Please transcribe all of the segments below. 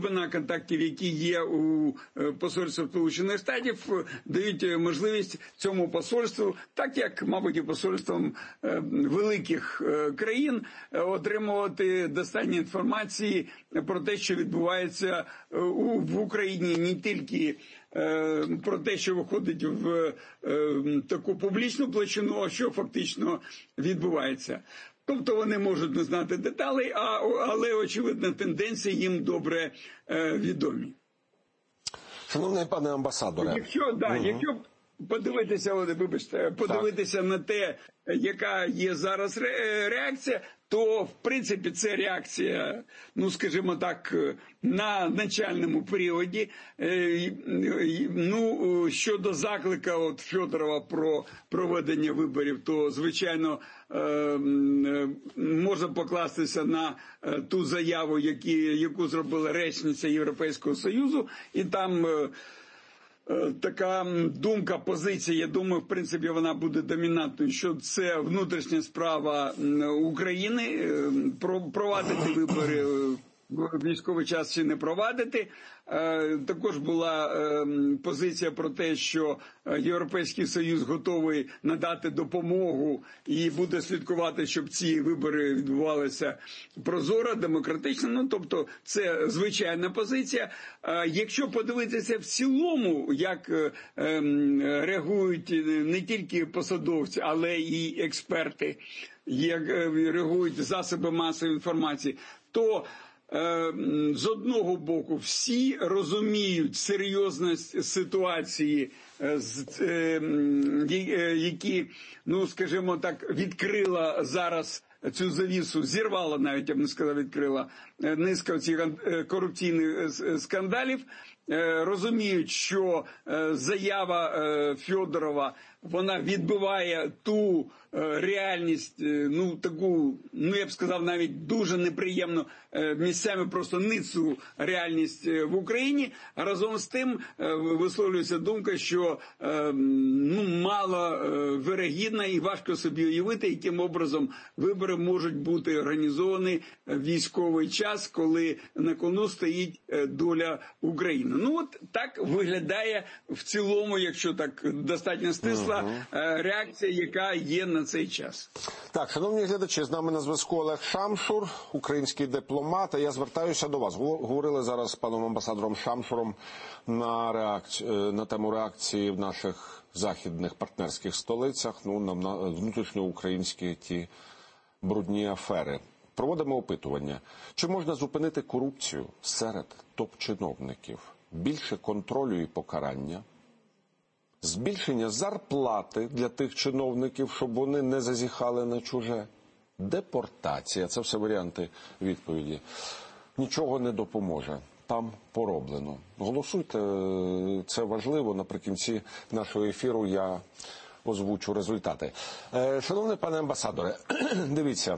на контактів, які є у посольстві Сполучених Штатів, дають можливість цьому посольству, так як, мабуть, і посольствам великих країн, отримувати достатньо інформації про те, що відбувається в Україні, не тільки про те, що виходить в таку публічну площину, а що фактично відбувається. Тобто вони можуть не знати деталей, але, очевидно, тенденції їм добре відомі. Шановний пане амбасадоре. Якщо подивитися на те, яка є зараз реакція, то, в принципі, це реакція, ну, скажімо так, на начальному періоді. Ну, щодо заклика от Федорова про проведення виборів, то, звичайно, можна покластися на ту заяву, яку зробила речниця Європейського Союзу, і там така думка, позиція, я думаю, в принципі, вона буде домінантною, що це внутрішня справа України, провадити вибори в військовий час чи не провадити. Також була позиція про те, що Європейський Союз готовий надати допомогу і буде слідкувати, щоб ці вибори відбувалися прозоро, демократично. Ну, тобто, це звичайна позиція. Якщо подивитися в цілому, як реагують не тільки посадовці, але і експерти, як реагують засоби масової інформації, то з одного боку, всі розуміють серйозність ситуації, які, ну, скажімо так, відкрила зараз цю завісу, зірвала навіть, я б не сказав, відкрила низка цих корупційних скандалів, розуміють, що заява Федорова, вона відбиває ту реальність, ну, таку, ну, я б сказав, навіть дуже неприємну, місцями просто ницу реальність в Україні. Разом з тим висловлюється думка, що, ну, мало вирогідна і важко собі уявити, яким образом вибори можуть бути організовані в військовий час, коли на кону стоїть доля України. Ну, от так виглядає в цілому, якщо так достатньо стисла, реакція, яка є на цей час. Так, шановні глядачі, з нами на зв'язку Олег Шамшур, український дипломат. Я звертаюся до вас. Говорили зараз з паном амбасадором Шамшуром на тему реакції в наших західних партнерських столицях, ну, на внутрішньоукраїнські ті брудні афери. Проводимо опитування. Чи можна зупинити корупцію серед топ-чиновників? Більше контролю і покарання? Збільшення зарплати для тих чиновників, щоб вони не зазіхали на чуже? Депортація – це все варіанти відповіді. Нічого не допоможе. Там пороблено. Голосуйте, це важливо. Наприкінці нашого ефіру я озвучу результати. Шановний пане амбасадоре, дивіться,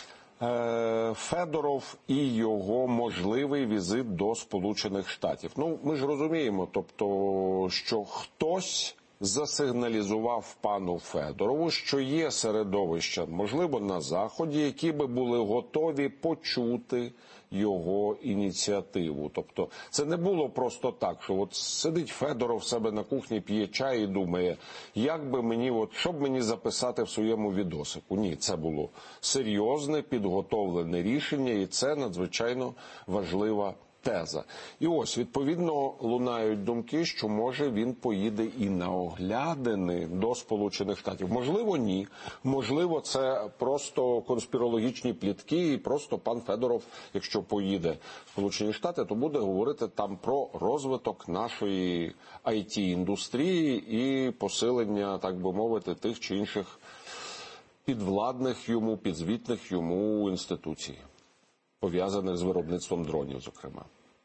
Федоров і його можливий візит до Сполучених Штатів. Ну, ми ж розуміємо, тобто, що хтось засигналізував пану Федорову, що є середовища, можливо, на Заході, які би були готові почути його ініціативу. Тобто це не було просто так, що от сидить Федоров в себе на кухні, п'є чай і думає, як би мені, от, що б мені записати в своєму відосику. Ні, це було серйозне, підготовлене рішення, і це надзвичайно важлива теза. І ось, відповідно, лунають думки, що, може, він поїде і на оглядини до Сполучених Штатів. Можливо, ні. Можливо, це просто конспірологічні плітки, і просто пан Федоров, якщо поїде в Сполучені Штати, то буде говорити там про розвиток нашої IT-індустрії і посилення, так би мовити, тих чи інших підвладних йому, підзвітних йому інституцій, пов'язаних з виробництвом дронів, зокрема.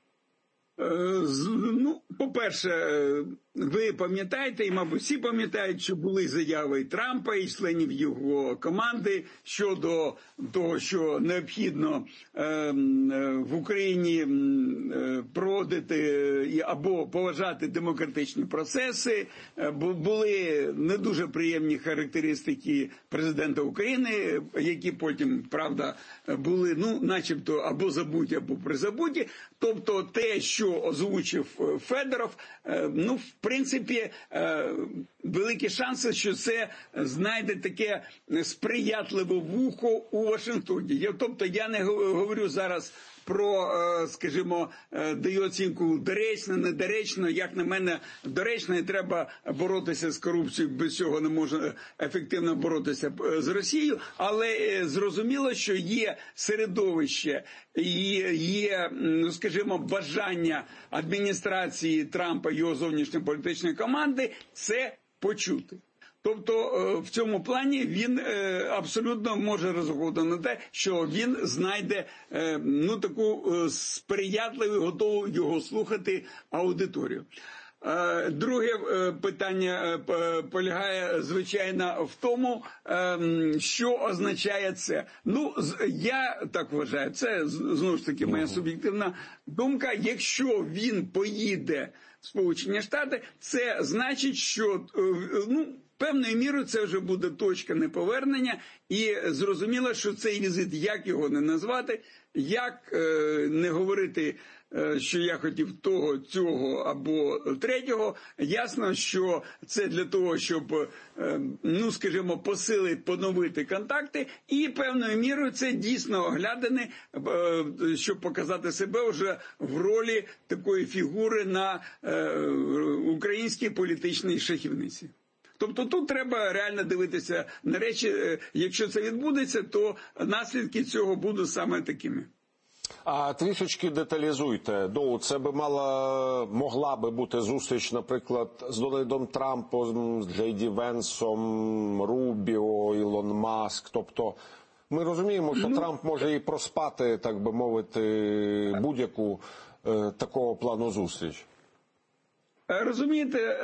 Ну, по-перше, ви пам'ятаєте, і, мабуть, всі пам'ятають, що були заяви і Трампа, і членів його команди щодо того, що необхідно в Україні проводити або поважати демократичні процеси. Були не дуже приємні характеристики президента України, які потім, правда, були, ну, начебто, або забуті, або призабуті. Тобто те, що озвучив Федоров, ну, в принципі, великі шанси, що це знайде таке сприятливе вухо у Вашингтоні. Тобто я не говорю зараз про, скажімо, даю оцінку доречно, недоречно. Як на мене, доречно, і треба боротися з корупцією, без цього не можна ефективно боротися з Росією, але зрозуміло, що є середовище і є, ну, скажімо, бажання адміністрації Трампа, його зовнішньополітичної команди це почути. Тобто в цьому плані він абсолютно може розраховувати на те, що він знайде ну, таку сприятливу, готову його слухати аудиторію. Друге питання полягає, звичайно, в тому, що означає це. Ну, я так вважаю, це, знову ж таки, моя суб'єктивна думка. Якщо він поїде в Сполучені Штати, це значить, що, ну, певною мірою це вже буде точка неповернення, і зрозуміло, що цей візит, як його не назвати, як не говорити, що я хотів того, цього або третього, ясно, що це для того, щоб, ну, скажімо, посилити, поновити контакти, і певною мірою це дійсно оглядане, щоб показати себе вже в ролі такої фігури на українській політичній шахівниці. Тобто тут треба реально дивитися на речі. Якщо це відбудеться, то наслідки цього будуть саме такими. А трішечки деталізуйте. Ну, це би могла би бути зустріч, наприклад, з Дональдом Трампом, з Джей Ді Венсом, Рубіо, Ілон Маск. Тобто ми розуміємо, що Трамп може і проспати, так би мовити, будь-яку такого плану зустріч. Розумієте,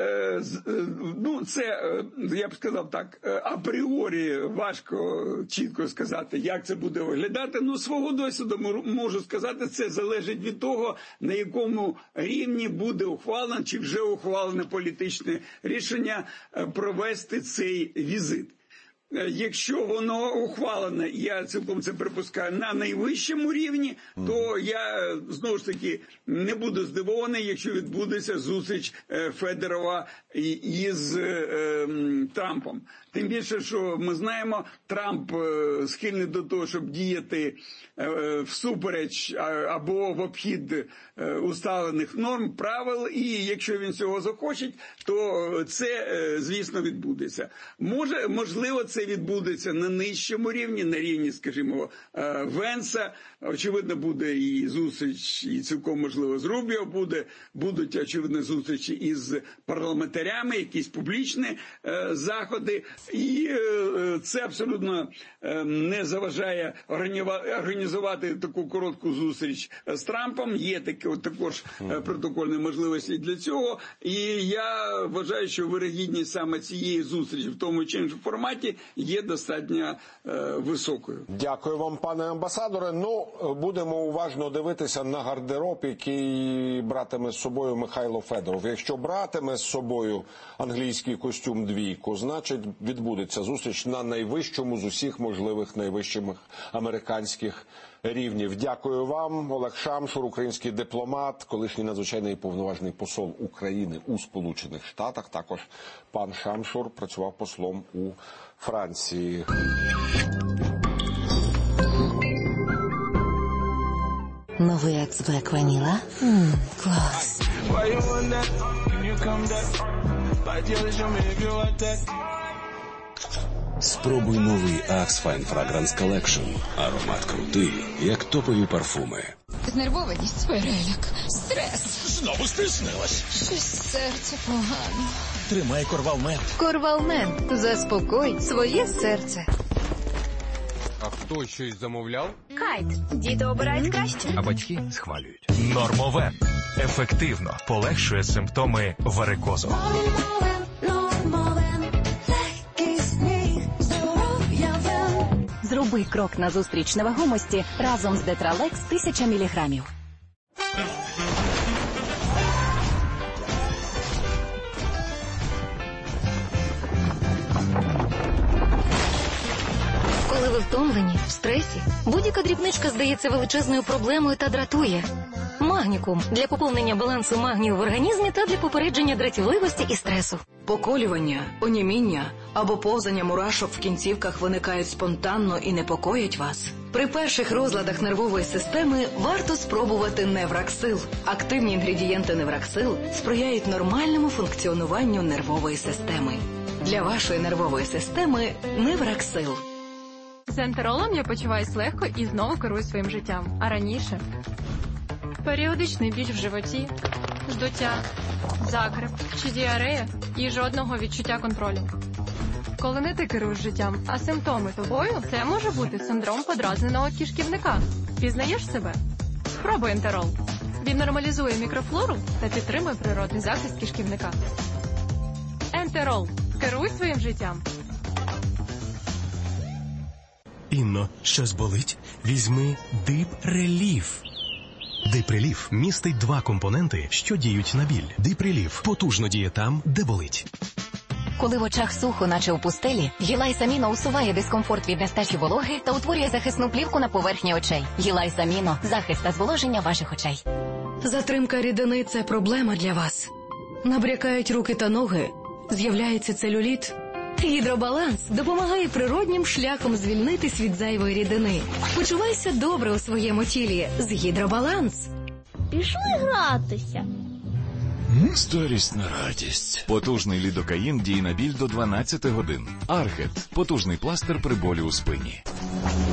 ну це, я б сказав так, апріорі важко чітко сказати, як це буде виглядати. Ну, свого досвіду можу сказати, це залежить від того, на якому рівні буде ухвалено, чи вже ухвалене політичне рішення провести цей візит. Якщо воно ухвалене, я цілком це припускаю, на найвищому рівні, то я, знову ж таки, не буду здивований, якщо відбудеться зустріч Федорова із Трампом. Тим більше, що ми знаємо, Трамп схильний до того, щоб діяти всупереч або в обхід усталених норм, правил, і якщо він цього захоче, то це, звісно, відбудеться. Можливо, це відбудеться на нижчому рівні, на рівні, скажімо, Венса. Очевидно, буде і зустріч, і цілком можливо з Рубіо будуть, очевидно, зустрічі із парламентарями, якісь публічні заходи. І це абсолютно не заважає організувати таку коротку зустріч з Трампом. Є також протокольні можливості для цього. І я вважаю, що вирогідність саме цієї зустрічі в тому чи іншому форматі є достатньо високою. Дякую вам, пане амбасадоре. Ну, будемо уважно дивитися на гардероб, який братиме з собою Михайло Федоров. Якщо братиме з собою англійський костюм двійку, значить відбудеться зустріч на найвищому з усіх можливих найвищих американських рівнів. Дякую вам. Олег Шамшур, український дипломат, колишній надзвичайний і повноважний посол України у Сполучених Штатах. Також пан Шамшур працював послом у Франції. Новий Axe Ваніла? Клас. Спробуй новий Axe Fine Fragrance Collection. Аромат крутий, як топові парфуми. Знервованість, переляк, стрес. Знову стиснилась. Щось серце погано. Тримай Корвалмент. Корвалмент. Заспокой своє серце. А хто щось замовляв? Кайт. Діти обирають краще. А батьки схвалюють. Нормовен. Ефективно полегшує симптоми варикозу. Зроби крок назустріч невагомості разом з Детралекс 1000 мг. Коли ви втомлені, в стресі, будь-яка дрібничка здається величезною проблемою та дратує. Магнікум для поповнення балансу магнію в організмі та для попередження дратівливості і стресу. Поколювання, оніміння або повзання мурашок в кінцівках виникають спонтанно і непокоять вас. При перших розладах нервової системи варто спробувати Невраксил. Активні інгредієнти Невраксил сприяють нормальному функціонуванню нервової системи. Для вашої нервової системи Невраксил. З ентеролом я почуваюсь легко і знову керую своїм життям. А раніше періодичний біль в животі, ждуття, закреп чи діарея і жодного відчуття контролю. Коли не ти керуєш життям, а симптоми тобою, це може бути синдром подразненого кишківника. Пізнаєш себе? Спробуй ентерол. Він нормалізує мікрофлору та підтримує природний захист кишківника. Ентерол. Керуй своїм життям. Інно, щось болить? Візьми Дипреліф. Дипреліф містить 2 компоненти, що діють на біль. Дипреліф потужно діє там, де болить. Коли в очах сухо, наче у пустелі, Гілайс-Аміно усуває дискомфорт від нестачі вологи та утворює захисну плівку на поверхні очей. Гілайс-Аміно – захист та зволоження ваших очей. Затримка рідини – це проблема для вас. Набрякають руки та ноги, з'являється целюліт. Гідробаланс допомагає природнім шляхом звільнитись від зайвої рідини. Почувайся добре у своєму тілі з Гідробаланс. Пішли гратися. Старість на радість. Потужний лідокаїн діє на біль до 12 годин. Аргет – потужний пластир при болі у спині.